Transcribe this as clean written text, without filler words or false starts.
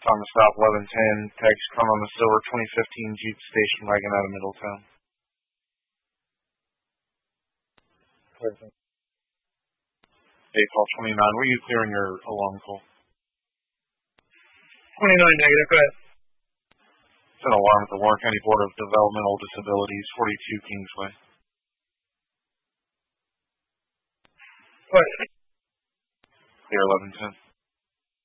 Thomas Stop 1110, tags come on the silver 2015 Jeep station wagon out of Middletown. Perfect. 8 call 29, were you clearing your alarm call? 29 negative, go ahead. It's an alarm at the Warren County Board of Developmental Disabilities, 42 Kingsway. Go ahead. Clear 1110.